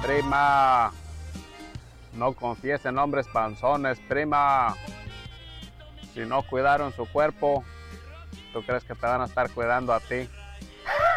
Prima, no confíes en hombres panzones, prima. Si no cuidaron su cuerpo, ¿tú crees que te van a estar cuidando a ti?